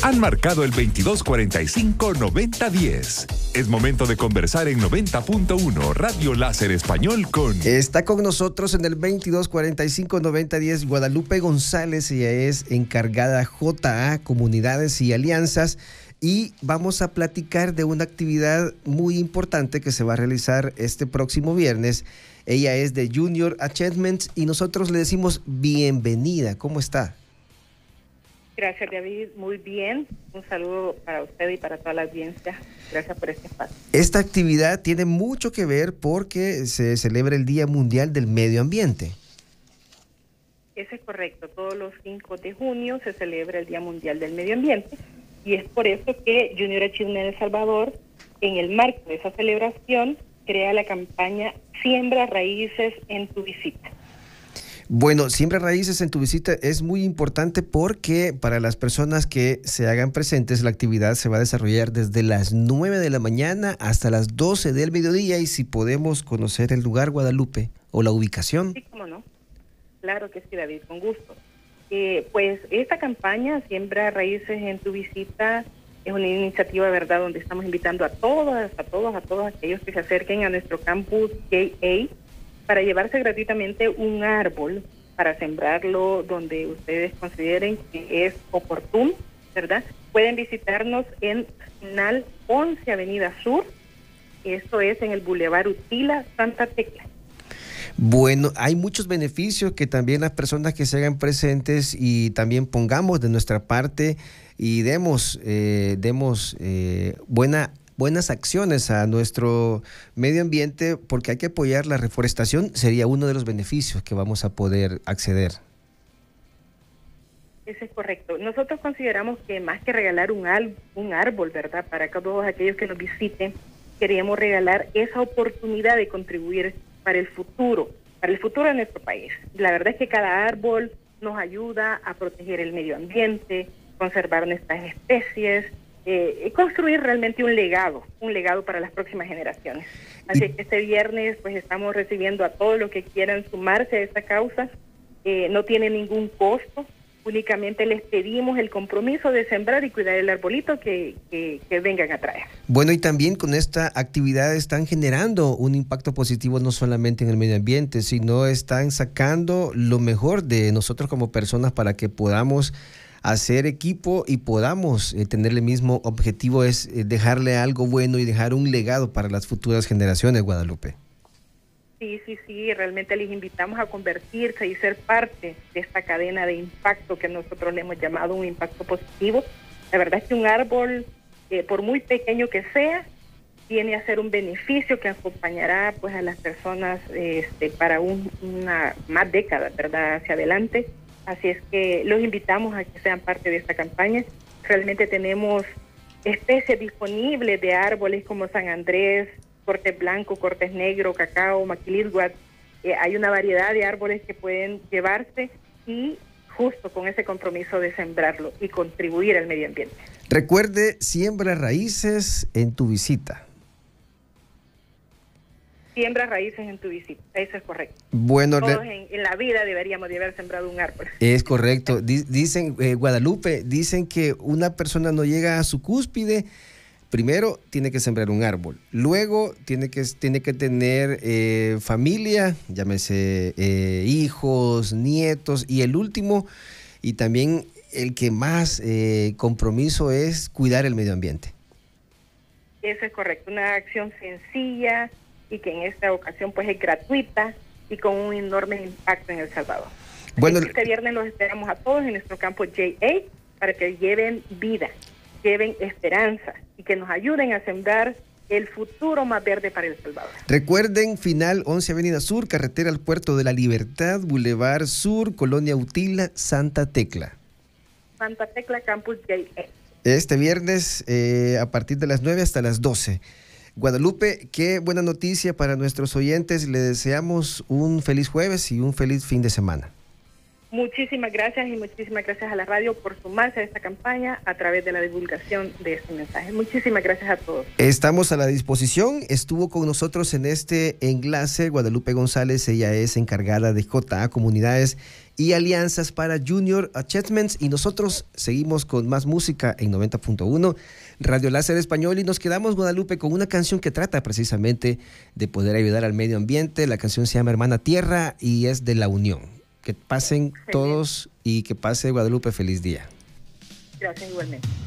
Han marcado el 2245-9010. Es momento de conversar en 90.1 Radio Láser Español con... Está con nosotros en el 2245-9010 Guadalupe González. Ella es encargada JA, Comunidades y Alianzas. Y vamos a platicar de una actividad muy importante que se va a realizar este próximo viernes. Ella es de Junior Achievements y nosotros le decimos bienvenida. ¿Cómo está? Gracias, David. Muy bien. Un saludo para usted y para toda la audiencia. Gracias por este espacio. Esta actividad tiene mucho que ver porque se celebra el Día Mundial del Medio Ambiente. Eso es correcto. Todos los 5 de junio se celebra el Día Mundial del Medio Ambiente y es por eso que Junior Achievement El Salvador, en el marco de esa celebración, crea la campaña Siembra Raíces en tu Visita. Bueno, Siembra Raíces en tu Visita es muy importante porque para las personas que se hagan presentes, la actividad se va a desarrollar desde las 9 de la mañana hasta las 12 del mediodía. Y si podemos conocer el lugar, Guadalupe, o la ubicación. Sí, cómo no. Claro que sí, David, con gusto. Pues esta campaña, Siembra Raíces en tu Visita, es una iniciativa, ¿verdad?, donde estamos invitando a todos aquellos que se acerquen a nuestro campus JA para llevarse gratuitamente un árbol para sembrarlo donde ustedes consideren que es oportuno, ¿verdad? Pueden visitarnos en Final 11 Avenida Sur, esto es en el Boulevard Utila, Santa Tecla. Bueno, hay muchos beneficios que también las personas que se hagan presentes y también pongamos de nuestra parte y demos buenas acciones a nuestro medio ambiente, porque hay que apoyar la reforestación. Sería uno de los beneficios que vamos a poder acceder. Eso es correcto. Nosotros consideramos que más que regalar un árbol, ¿verdad?, para todos aquellos que nos visiten, queríamos regalar esa oportunidad de contribuir para el futuro de nuestro país. La verdad es que cada árbol nos ayuda a proteger el medio ambiente, conservar nuestras especies, construir realmente un legado para las próximas generaciones. Así que este viernes pues estamos recibiendo a todos los que quieran sumarse a esta causa. No tiene ningún costo, únicamente les pedimos el compromiso de sembrar y cuidar el arbolito que vengan a traer. Bueno, y también con esta actividad están generando un impacto positivo no solamente en el medio ambiente, sino están sacando lo mejor de nosotros como personas para que podamos hacer equipo y podamos tener el mismo objetivo, es dejarle algo bueno y dejar un legado para las futuras generaciones, Guadalupe. Sí, realmente les invitamos a convertirse y ser parte de esta cadena de impacto que nosotros le hemos llamado un impacto positivo. La verdad es que un árbol, por muy pequeño que sea, viene a ser un beneficio que acompañará pues a las personas para una más década, ¿verdad?, hacia adelante. Así es que los invitamos a que sean parte de esta campaña. Realmente tenemos especies disponibles de árboles como San Andrés, cortes blanco, cortes negro, cacao, maquilitguat. Hay una variedad de árboles que pueden llevarse y justo con ese compromiso de sembrarlo y contribuir al medio ambiente. Recuerde, Siembra Raíces en tu Visita. Siembra raíces en tu visita, eso es correcto. Bueno, todos en la vida deberíamos de haber sembrado un árbol. Es correcto. Dicen, Guadalupe, dicen que una persona no llega a su cúspide, primero tiene que sembrar un árbol, luego tiene que tener familia, llámese hijos, nietos, y el último, y también el que más compromiso es cuidar el medio ambiente. Eso es correcto, una acción sencilla y que en esta ocasión pues es gratuita y con un enorme impacto en El Salvador. Bueno, este viernes los esperamos a todos en nuestro campo JA para que lleven vida, lleven esperanza y que nos ayuden a sembrar el futuro más verde para El Salvador. Recuerden, Final 11 Avenida Sur, carretera al Puerto de la Libertad, Boulevard Sur, Colonia Utila, Santa Tecla. Santa Tecla, Campus JA. Este viernes a partir de las 9 hasta las 12. Guadalupe, qué buena noticia para nuestros oyentes. Le deseamos un feliz jueves y un feliz fin de semana. Muchísimas gracias y muchísimas gracias a la radio por sumarse a esta campaña a través de la divulgación de este mensaje. Muchísimas gracias a todos. Estamos a la disposición. Estuvo con nosotros en este enlace Guadalupe González. Ella es encargada de JA Comunidades y alianzas para Junior Achievements. Y nosotros seguimos con más música en 90.1 Radio Láser Español, y nos quedamos, Guadalupe, con una canción que trata precisamente de poder ayudar al medio ambiente. La canción se llama Hermana Tierra y es de La Unión. Que pasen todos y que pase, Guadalupe, feliz día. Gracias igualmente.